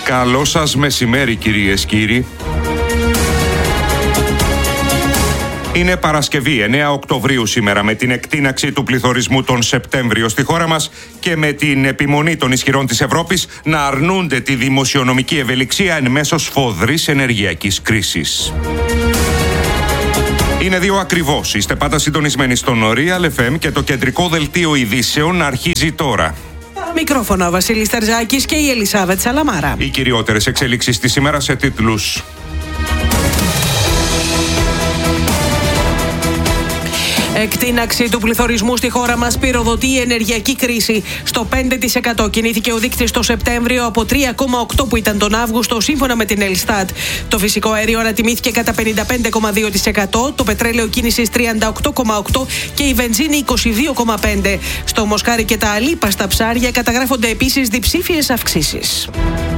Καλό σας μεσημέρι, κυρίες και κύριοι. Είναι Παρασκευή, 9 Οκτωβρίου σήμερα, με την εκτείναξη του πληθωρισμού τον Σεπτέμβριο στη χώρα μας και με την επιμονή των ισχυρών της Ευρώπης να αρνούνται τη δημοσιονομική ευελιξία εν μέσω σφοδρής ενεργειακής κρίσης. Είναι 2 ακριβώς. Είστε πάντα συντονισμένοι στον Real FM και το κεντρικό δελτίο ειδήσεων αρχίζει τώρα. Μικρόφωνα ο Βασίλης Τερζάκης και η Ελισάβετ Σαλαμάρα. Οι κυριότερες εξέλιξεις της ημέρας σε τίτλους. Εκτείναξη του πληθωρισμού στη χώρα μας πυροδοτεί η ενεργειακή κρίση. Στο 5% κινήθηκε ο δείκτης το Σεπτέμβριο από 3,8% που ήταν τον Αύγουστο, σύμφωνα με την Ελστάτ. Το φυσικό αέριο ανατιμήθηκε κατά 55,2%, το πετρέλαιο κίνησης 38,8% και η βενζίνη 22,5%. Στο μοσχάρι και τα αλίπαστα ψάρια καταγράφονται επίσης διψήφιες αυξήσεις.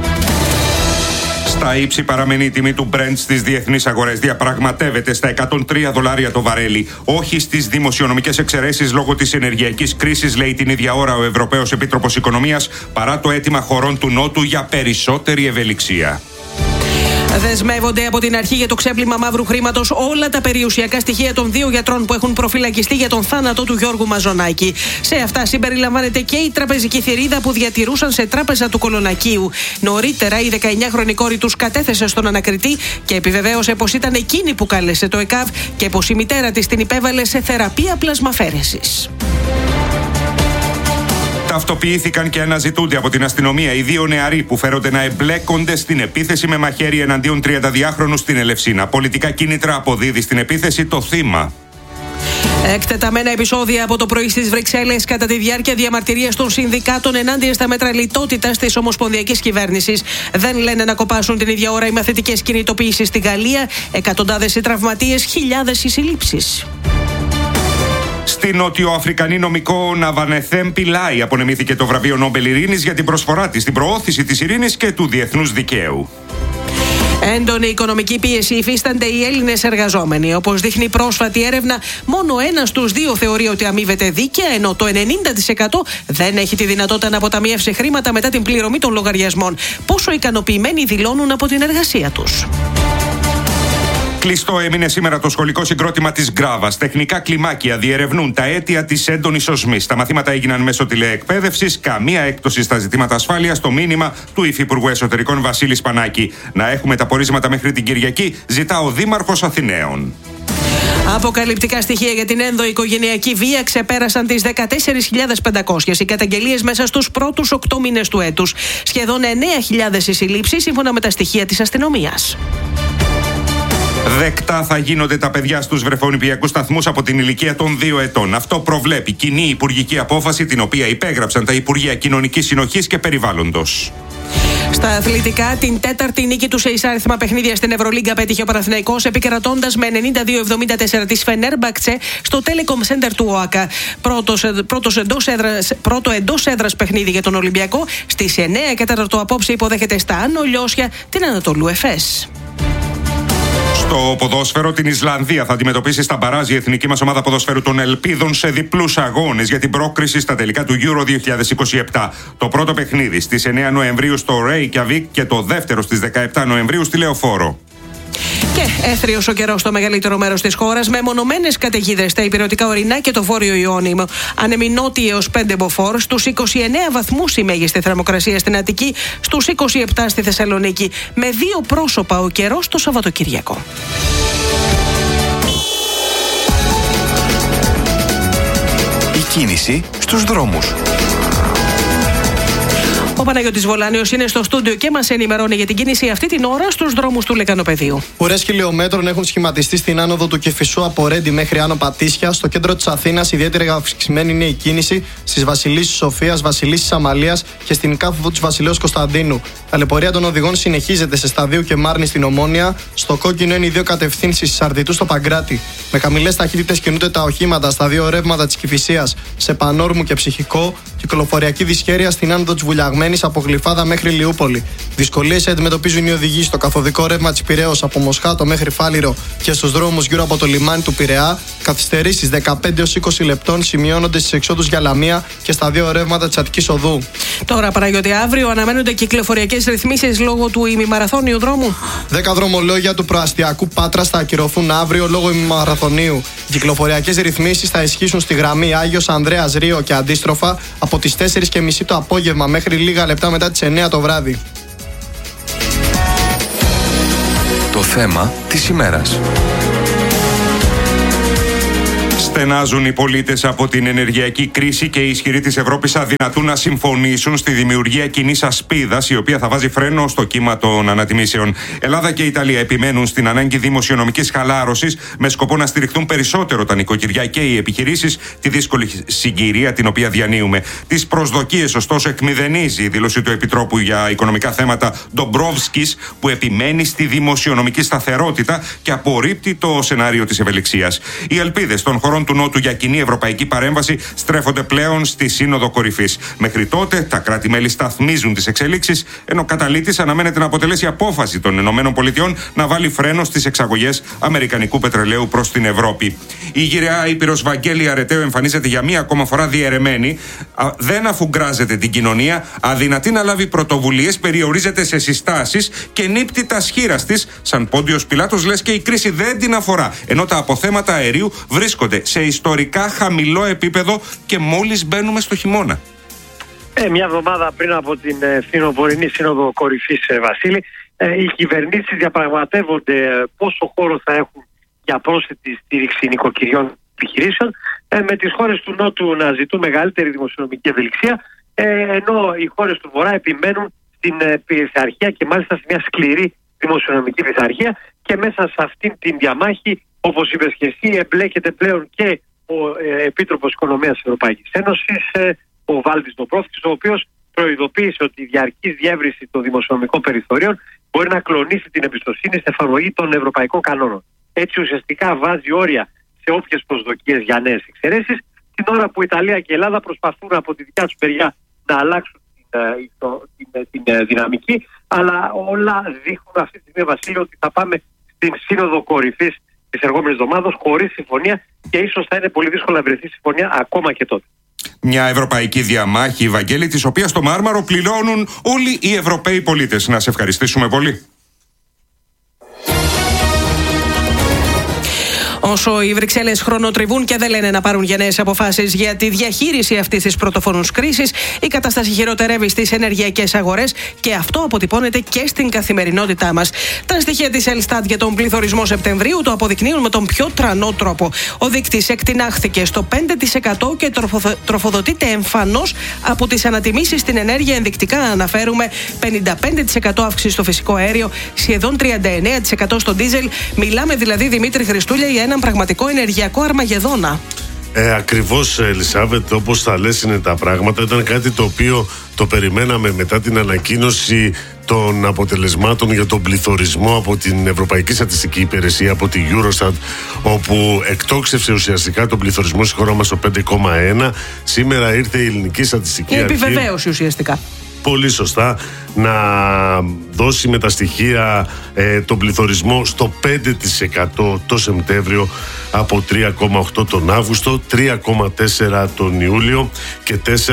Στα ύψη παραμένει η τιμή του Brent στις διεθνείς αγορές. Διαπραγματεύεται στα $103 το βαρέλι. Όχι στις δημοσιονομικές εξαιρέσεις λόγω της ενεργειακής κρίσης, λέει την ίδια ώρα ο Ευρωπαίος Επίτροπος Οικονομίας, παρά το αίτημα χωρών του Νότου για περισσότερη ευελιξία. Δεσμεύονται από την αρχή για το ξέπλυμα μαύρου χρήματος όλα τα περιουσιακά στοιχεία των 2 γιατρών που έχουν προφυλακιστεί για τον θάνατο του Γιώργου Μαζονάκη. Σε αυτά συμπεριλαμβάνεται και η τραπεζική θηρίδα που διατηρούσαν σε τράπεζα του Κολονακίου. Νωρίτερα, η 19χρονη κόρη τους κατέθεσε στον ανακριτή και επιβεβαίωσε πως ήταν εκείνη που κάλεσε το ΕΚΑΒ και πως η μητέρα της την υπέβαλε σε θεραπεία πλασμαφέρεσης. Ταυτοποιήθηκαν και αναζητούνται από την αστυνομία οι 2 νεαροί που φέρονται να εμπλέκονται στην επίθεση με μαχαίρι εναντίον 32χρονου στην Ελευσίνα. Πολιτικά κίνητρα αποδίδει στην επίθεση το θύμα. Εκτεταμένα επεισόδια από το πρωί στις Βρυξέλλες κατά τη διάρκεια διαμαρτυρίας των συνδικάτων ενάντια στα μέτρα λιτότητας της ομοσπονδιακής κυβέρνησης. Δεν λένε να κοπάσουν την ίδια ώρα οι μαθητικές κινητοποιήσεις στη Γαλλία. Εκατοντάδες οι τραυματίες, χιλιάδες οι συλλήψεις. Στη νότιο-αφρικανή νομικό Ναβανεθέμ Πιλάι απονεμήθηκε το βραβείο Νόμπελ Ειρήνης για την προσφορά της στην προώθηση της ειρήνης και του διεθνούς δικαίου. Έντονη οικονομική πίεση υφίστανται οι Έλληνες εργαζόμενοι. Όπως δείχνει πρόσφατη έρευνα, μόνο 1 στους 2 θεωρεί ότι αμείβεται δίκαια, ενώ το 90% δεν έχει τη δυνατότητα να αποταμιεύσει χρήματα μετά την πληρωμή των λογαριασμών. Πόσο ικανοποιημένοι δηλώνουν από την εργασία τους. Κλειστό έμεινε σήμερα το σχολικό συγκρότημα της Γκράβας. Τεχνικά κλιμάκια διερευνούν τα αίτια της έντονης οσμής. Τα μαθήματα έγιναν μέσω τηλεεκπαίδευσης. Καμία έκπτωση στα ζητήματα ασφάλειας. Το μήνυμα του Υφυπουργού Εσωτερικών Βασίλη Πανάκη. Να έχουμε τα πορίσματα μέχρι την Κυριακή, ζητά ο Δήμαρχος Αθηναίων. Αποκαλυπτικά στοιχεία για την ενδοοικογενειακή βία ξεπέρασαν τις 14.500 οι καταγγελίες μέσα στους πρώτους 8 μήνες του έτους. Σχεδόν 9.000 οι συλλήψεις, σύμφωνα με τα στοιχεία της αστυνομίας. Δεκτά θα γίνονται τα παιδιά στους βρεφονιπιακούς σταθμούς από την ηλικία των 2 ετών. Αυτό προβλέπει κοινή υπουργική απόφαση, την οποία υπέγραψαν τα Υπουργεία Κοινωνικής Συνοχής και Περιβάλλοντος. Στα αθλητικά, την 4η νίκη του σε εισάριθμα παιχνίδια στην Ευρωλίγκα πέτυχε ο Παναθηναϊκός, επικρατώντας με 92-74 της Φενέρμπαχτσε στο Telecom Center του ΟΑΚΑ. Πρώτο εντός έδρας παιχνίδι για τον Ολυμπιακό. Στις 9:15 απόψε υποδέχεται στα Άνω Λιώσια την Ανατολού Εφές. Στο ποδόσφαιρο, την Ισλανδία θα αντιμετωπίσει στα μπαράζ η εθνική μας ομάδα ποδοσφαίρου των Ελπίδων σε διπλούς αγώνες για την πρόκριση στα τελικά του Euro 2027. Το πρώτο παιχνίδι στις 9 Νοεμβρίου στο Reykjavik και το δεύτερο στις 17 Νοεμβρίου στη Λεωφόρο. Και έθριος ο καιρός στο μεγαλύτερο μέρος της χώρας, με μονομένες καταιγίδες στα υπηρετικά ορεινά και το βόρειο Ιόνιο. Ανέμει νότιοι έως 5 μποφόρ, στους 29 βαθμούς η μέγιστη θερμοκρασία στην Αττική, στους 27 στη Θεσσαλονίκη. Με 2 πρόσωπα ο καιρός το Σαββατοκύριακο. Η κίνηση στους δρόμους. Ο Παναγιώτης Βολάνιος είναι στο στούντιο και μας ενημερώνει για την κίνηση αυτή την ώρα στους δρόμους του Λεκανοπεδίου. Ουρές χιλιόμετρων έχουν σχηματιστεί στην άνοδο του Κηφισού από Ρέντι μέχρι Άνω Πατήσια. Στο κέντρο της Αθήνας ιδιαίτερα αυξημένη είναι η κίνηση στις Βασιλίσσης Σοφίας, Βασιλίσσης Αμαλίας και στην κάθοδο της Βασιλέως Κωνσταντίνου. Ταλαιπωρία των οδηγών συνεχίζεται σε Σταδίου και Μάρνη στην Ομόνια. Στο κόκκινο είναι οι 2 κατευθύνσεις Σαρδιτού στο Παγκράτη. Με χαμηλές ταχύτητες κινούνται τα οχήματα στα 2 ρεύματα της Κηφισίας σε Πανόρμου και Ψυχικό. Κυκλοφοριακή δυσχέρεια στην άνοδο της Βουλιαγμένης από Γλυφάδα μέχρι Λιούπολη. Δυσκολίες αντιμετωπίζουν οι οδηγοί στο καθοδικό ρεύμα της Πειραιώς από Μοσχάτο μέχρι Φάληρο και στους δρόμους γύρω από το λιμάνι του Πειραιά. Καθυστερήσεις 15 έως 20 λεπτών σημειώνονται στις εξόδους για Λαμία και στα δύο ρεύματα της Αττικής Οδού. Τώρα, Παναγιώτη, αύριο αναμένονται κυκλοφοριακές ρυθμίσεις λόγω του ημιμαραθώνιου δρόμου. 10 δρομολόγια του προαστιακού Πάτρας θα ακυρωθούν αύριο λόγω ημιμαραθωνίου. Οι κυκλοφοριακές ρυθμίσεις θα ισχύσουν στη γραμμή Άγιος Ανδρέας Ρίο και αντίστροφα από τις 4:30 το απόγευμα μέχρι λίγα λεπτά μετά τις 9 το βράδυ. Το θέμα της ημέρας. Στενάζουν οι πολίτες από την ενεργειακή κρίση και οι ισχυροί της Ευρώπης αδυνατούν να συμφωνήσουν στη δημιουργία κοινής ασπίδας, η οποία θα βάζει φρένο στο κύμα των ανατιμήσεων. Ελλάδα και Ιταλία επιμένουν στην ανάγκη δημοσιονομικής χαλάρωσης με σκοπό να στηριχθούν περισσότερο τα νοικοκυριά και οι επιχειρήσεις τη δύσκολη συγκυρία την οποία διανύουμε. Τις προσδοκίες, ωστόσο, εκμηδενίζει η δήλωση του Επιτρόπου για Οικονομικά Θέματα Ντομπρόβσκης, που επιμένει στη δημοσιονομική σταθερότητα και απορρίπτει το σενάριο της ευελιξίας. Οι ελπίδες των χωρών του Νότου για κοινή ευρωπαϊκή παρέμβαση στρέφονται πλέον στη Σύνοδο Κορυφής. Μέχρι τότε, τα κράτη-μέλη σταθμίζουν τις εξελίξεις, ενώ καταλήτης αναμένεται να αποτελέσει απόφαση των ΗΠΑ να βάλει φρένο στις εξαγωγές αμερικανικού πετρελαίου προς την Ευρώπη. Η γυραιά Ήπειρος Βαγγέλη Αρετέου εμφανίζεται για μία ακόμα φορά διαιρεμένη, δεν αφουγκράζεται την κοινωνία, αδυνατεί να λάβει πρωτοβουλίες, περιορίζεται σε συστάσεις και νύπτει τα σχήρας της, σαν Πόντιος Πιλάτος, λες και η κρίση δεν την αφορά, ενώ τα αποθέματα αερίου βρίσκονται σε ιστορικά χαμηλό επίπεδο και μόλις μπαίνουμε στο χειμώνα. Μια εβδομάδα πριν από την φθινοπορεινή Σύνοδο Κορυφής, Βασίλη, οι κυβερνήσεις διαπραγματεύονται πόσο χώρο θα έχουν για πρόσθετη στήριξη νοικοκυριών επιχειρήσεων, με τις χώρες του Νότου να ζητούν μεγαλύτερη δημοσιονομική ευελιξία, ενώ οι χώρες του Βορρά επιμένουν στην πειθαρχία και μάλιστα σε μια σκληρή δημοσιονομική πειθαρχία. Και μέσα σε αυτήν την διαμάχη, όπως είπες και εσύ, εμπλέκεται πλέον και ο Επίτροπος Οικονομίας της Ευρωπαϊκής Ένωσης, ο Βάλτης Ντομπρόφσκης, ο οποίος προειδοποίησε ότι η διαρκής διεύρυνση των δημοσιονομικών περιθωρίων μπορεί να κλονίσει την εμπιστοσύνη στην εφαρμογή των ευρωπαϊκών κανόνων. Έτσι ουσιαστικά βάζει όρια σε όποιες προσδοκίες για νέες εξαιρέσεις, την ώρα που η Ιταλία και η Ελλάδα προσπαθούν από τη δικιά τους μεριά να αλλάξουν την δυναμική, αλλά όλα δείχνουν αυτή τη στιγμή, Βασίλειο, ότι θα πάμε στην Σύνοδο Κορυφής της ερχόμενης εβδομάδας χωρίς συμφωνία και ίσως θα είναι πολύ δύσκολο να βρεθεί συμφωνία ακόμα και τότε. Μια ευρωπαϊκή διαμάχη, Βαγγέλη, της οποίας το μάρμαρο πληρώνουν όλοι οι Ευρωπαίοι πολίτες. Να σε ευχαριστήσουμε πολύ. Όσο οι Βρυξέλλες χρονοτριβούν και δεν λένε να πάρουν γενναίες αποφάσεις για τη διαχείριση αυτής της πρωτοφανούς κρίσης, η κατάσταση χειροτερεύει στις ενεργειακές αγορές και αυτό αποτυπώνεται και στην καθημερινότητά μας. Τα στοιχεία της Ελστάτ για τον πληθωρισμό Σεπτεμβρίου το αποδεικνύουν με τον πιο τρανό τρόπο. Ο δείκτης εκτινάχθηκε στο 5% και τροφοδοτείται εμφανώς από τις ανατιμήσεις στην ενέργεια. Ενδεικτικά αναφέρουμε 55% αύξηση στο φυσικό αέριο, σχεδόν 39% στο ντίζελ. Μιλάμε δηλαδή, Δημήτρη Χριστούλια, για έναν πραγματικό ενεργειακό αρμαγεδόνα. Ακριβώς, Ελισάβετ, όπως τα λες είναι τα πράγματα. Ήταν κάτι το οποίο το περιμέναμε μετά την ανακοίνωση των αποτελεσμάτων για τον πληθωρισμό από την Ευρωπαϊκή Στατιστική Υπηρεσία, από τη Eurostat, όπου εκτόξευσε ουσιαστικά τον πληθωρισμό στη χώρα μας στο 5,1. Σήμερα ήρθε η Ελληνική Στατιστική Αρχή. Επιβεβαίωση ουσιαστικά. Πολύ σωστά, να δώσει με τα στοιχεία τον πληθωρισμό στο 5% το Σεπτέμβριο, από 3,8 τον Αύγουστο, 3,4 τον Ιούλιο και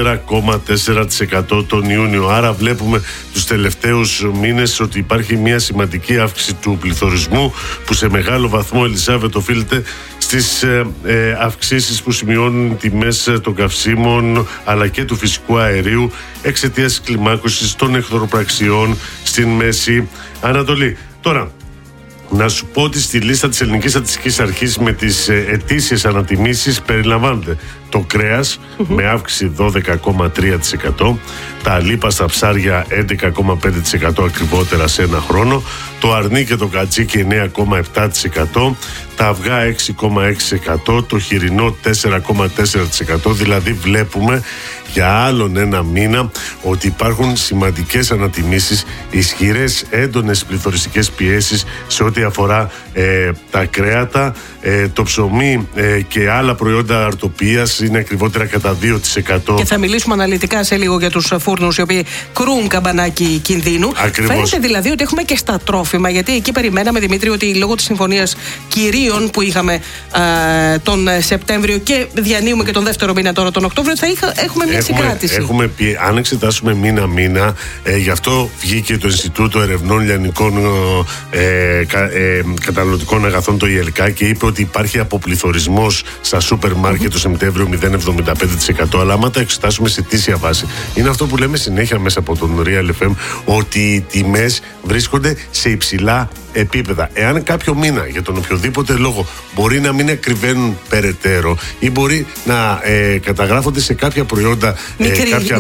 4,4% τον Ιούνιο. Άρα βλέπουμε τους τελευταίους μήνες ότι υπάρχει μια σημαντική αύξηση του πληθωρισμού, που σε μεγάλο βαθμό, Ελισάβετ, οφείλεται στις αυξήσεις που σημειώνουν τιμές των καυσίμων αλλά και του φυσικού αερίου εξαιτίας της κλιμάκωσης των εχθροπραξιών στην Μέση Ανατολή. Τώρα, να σου πω ότι στη λίστα της Ελληνικής Στατιστικής Αρχής με τις ετήσιες ανατιμήσεις περιλαμβάνονται το κρέας με αύξηση 12,3%, τα αλίπαστα ψάρια 11,5% ακριβότερα σε ένα χρόνο, το αρνί και το κατσίκι 9,7%, τα αυγά 6,6%, το χοιρινό 4,4%. Δηλαδή βλέπουμε για άλλον ένα μήνα ότι υπάρχουν σημαντικές ανατιμήσεις, ισχυρές έντονες πληθωριστικές πιέσεις σε ό,τι αφορά τα κρέατα, το ψωμί και άλλα προϊόντα αρτοπίας φούρνας είναι ακριβότερα κατά 2%. Και θα μιλήσουμε αναλυτικά σε λίγο για τους φούρνους οι οποίοι κρούν καμπανάκι κινδύνου. Ακριβώς. Φαίνεται δηλαδή ότι έχουμε και στα τρόφιμα, γιατί εκεί περιμέναμε, Δημήτρη, ότι λόγω της συμφωνίας κυρίων που είχαμε τον Σεπτέμβριο και διανύουμε και τον δεύτερο μήνα τώρα τον Οκτώβριο, θα έχουμε μια συγκράτηση. Έχουμε πει, αν εξετάσουμε μήνα-μήνα, γι' αυτό βγήκε το Ινστιτούτο Ερευνών Λιανικών Καταναλωτικών Αγαθών, το ΙΕΛΚΑ, και είπε ότι υπάρχει αποπληθωρισμός στα σούπερ μάρκετ το Σεπτέμβριο 0,75%. Αλλά άμα τα εξετάσουμε σε ετήσια βάση, είναι αυτό που λέμε συνέχεια μέσα από τον Real FM, ότι οι τιμές βρίσκονται σε υψηλά επίπεδα. Εάν κάποιο μήνα για τον οποιοδήποτε λόγο μπορεί να μην ακριβένουν περαιτέρω ή μπορεί να καταγράφονται σε κάποια προϊόντα κάποια